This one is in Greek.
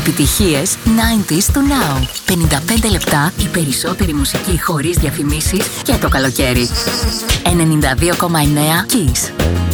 επιτυχίες 90s του Now. 55 λεπτά η περισσότερη μουσική χωρίς διαφημίσεις και το καλοκαίρι. 92,9 Kiss.